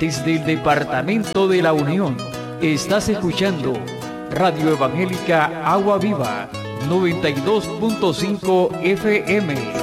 desde el Departamento de la Unión. Estás escuchando Radio Evangélica Agua Viva 92.5 FM.